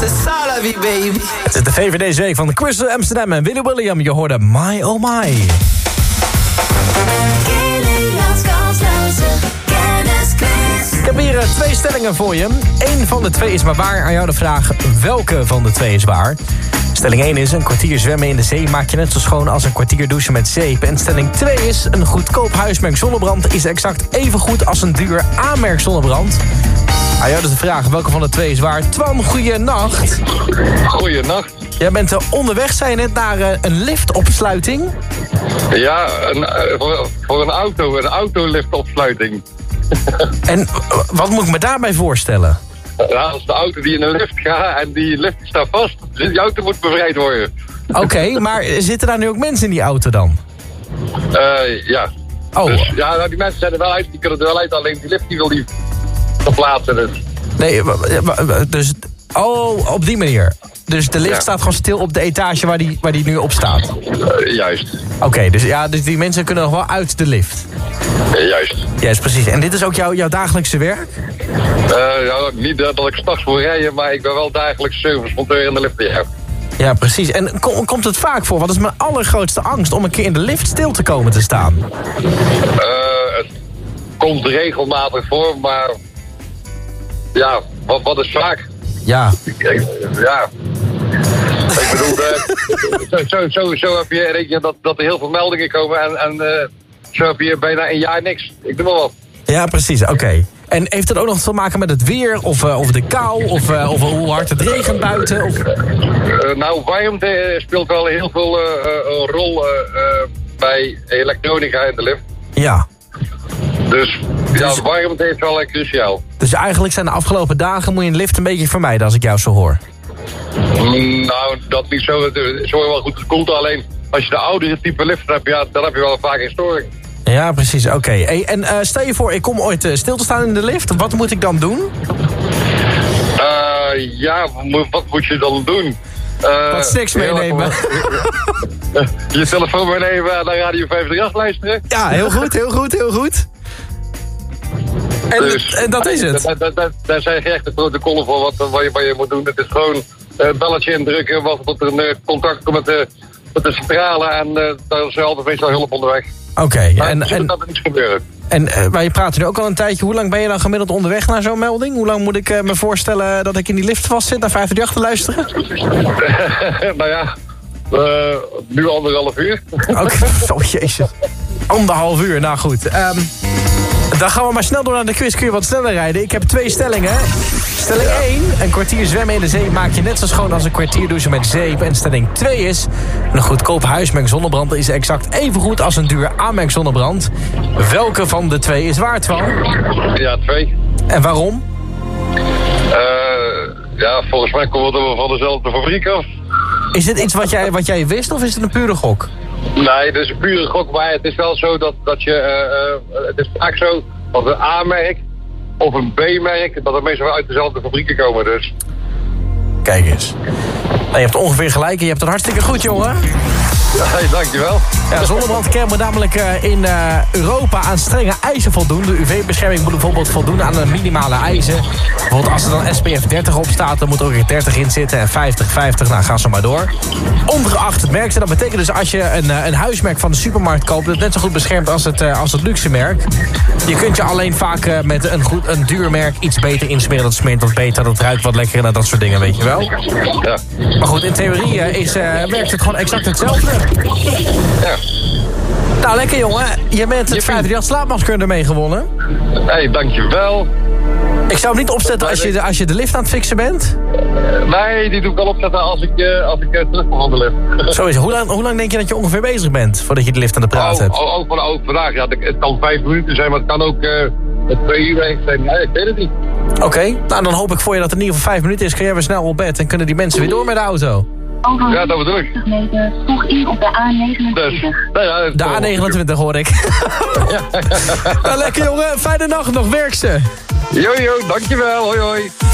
Het is de VVD deze week van de Crystal Amsterdam en Willy William. Je hoorde My Oh My. Ik heb hier 2 stellingen voor je. 1 van de 2 is maar waar. Aan jou de vraag, welke van de 2 is waar? Stelling 1 is, een kwartier zwemmen in de zee maak je net zo schoon als een kwartier douchen met zeep. En stelling 2 is, een goedkoop huismerk zonnebrand is exact even goed als een duur aanmerk zonnebrand. Aan jou dus de vraag, welke van de 2 is waar? Twan, goeienacht. Goeienacht. Jij bent onderweg, zei je net, naar een liftopsluiting. Ja, voor een autoliftopsluiting. En wat moet ik me daarbij voorstellen? Ja, dat is de auto die in een lift gaat en die lift staat vast. Dus die auto moet bevrijd worden. Oké, maar zitten daar nu ook mensen in die auto dan? Ja. Oh. Dus, ja, nou, die mensen zijn er wel uit, die kunnen er wel uit, alleen die lift die wil die verplaatsen. Dus. Nee, dus... Oh, op die manier. Dus de lift staat gewoon stil op de etage waar die nu op staat? Juist. Oké, dus die mensen kunnen nog wel uit de lift? Juist. Juist, precies. En dit is ook jouw dagelijkse werk? Ja, niet dat ik 's nachts wil rijden, maar ik ben wel dagelijks servicemonteur in de lift. Ja. Ja, precies. En komt het vaak voor? Wat is mijn allergrootste angst om een keer in de lift stil te komen te staan? Het komt regelmatig voor, maar ja, wat is vaak? Ja. Ja. Ik bedoel, zo heb je in één keer dat er heel veel meldingen komen en zo heb je bijna een jaar niks. Ik doe maar wat. Ja, precies. Oké. En heeft het ook nog te maken met het weer of de kou of hoe hard het regent buiten? Of... Nou, warmte speelt wel heel veel rol bij elektronica in de lift. Ja. Dus ja, warmte is wel cruciaal. Dus eigenlijk zijn de afgelopen dagen moet je een lift een beetje vermijden als ik jou zo hoor. Nou, dat niet zo. Het is wel goed. Het komt alleen als je de oudere type lift hebt, ja, dan heb je wel vaak een storing. Ja, precies. Oké. Hey, en stel je voor, ik kom ooit stil te staan in de lift. Wat moet ik dan doen? Ja, wat moet je dan doen? Wat snacks meenemen. Je telefoon meenemen en naar Radio 538 luisteren. Ja, heel goed, heel goed, heel goed. En dat is het. Daar zijn echt de protocollen voor wat je moet doen. Het is gewoon een belletje indrukken, wat tot een contact komt met de centrale en daar is altijd meestal hulp onderweg. Oké. En dat er niets gebeuren. Maar je praat nu ook al een tijdje. Hoe lang ben je dan gemiddeld onderweg naar zo'n melding? Hoe lang moet ik me voorstellen dat ik in die lift vast zit naar 538 te luisteren? Nou ja, nu 1,5 uur. Oké, oh jezus. 1,5 uur, nou goed. Dan gaan we maar snel door naar de quiz. Kun je wat sneller rijden? Ik heb 2 stellingen. Stelling 1. Een kwartier zwemmen in de zee maak je net zo schoon als een kwartier douchen met zeep. En stelling 2 is... een goedkoop huismerk zonnebrand is exact even goed als een duur aanmerk zonnebrand. Welke van de 2 is waar, Twan? Ja, 2. En waarom? Ja, volgens mij komt het van dezelfde fabriek af. Is dit iets wat jij wist of is het een pure gok? Nee, het is een pure gok, maar het is wel zo dat je... het is vaak zo dat een A-merk of een B-merk... dat er meestal wel uit dezelfde fabrieken komen, dus... Kijk eens. Nou, je hebt ongeveer gelijk en je hebt het hartstikke goed, jongen. Hey, dankjewel. Ja, zonnebrandcrème moet namelijk in Europa aan strenge eisen voldoen. De UV-bescherming moet bijvoorbeeld voldoen aan een minimale eisen. Bijvoorbeeld als er dan SPF 30 op staat, dan moet er ook een 30 in zitten. En 50, nou gaan ze maar door. Ongeacht het merk, dat betekent dus als je een huismerk van de supermarkt koopt... dat het net zo goed beschermt als het luxe merk. Je kunt je alleen vaak met een duur merk iets beter insmeren. Dat smeert wat beter, dat ruikt wat lekkerder en dat soort dingen, weet je wel. Ja. Maar goed, in theorie werkt het gewoon exact hetzelfde. Ja. Nou, lekker jongen. Je bent het 538 slaapmasker ermee gewonnen. Hey, dankjewel. Ik zou hem niet opzetten als je de lift aan het fixen bent. Nee, die doe ik al opzetten als ik terug kom van de lift. Zo is het. Hoe lang denk je dat je ongeveer bezig bent voordat je de lift aan de praat hebt? Ook vandaag. Ja, het kan 5 minuten zijn, maar het kan ook 2 uur zijn. Nee, ik weet het niet. Oké, nou dan hoop ik voor je dat het in ieder geval 5 minuten is. Kun jij weer snel op bed en kunnen die mensen weer door met de auto. Ja, dat bedoel ik. Meter, toch in op de A29. Dus, nou ja, de A29 hoor ik. Nou, lekker jongen, fijne nacht nog, werk ze. Jo, dankjewel, hoi hoi.